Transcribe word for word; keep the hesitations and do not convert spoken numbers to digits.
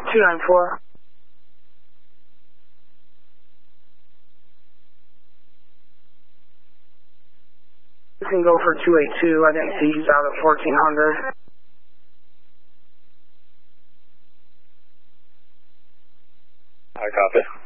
two nine four. You can go for two eight two. I didn't see he's out at fourteen hundred. I copy.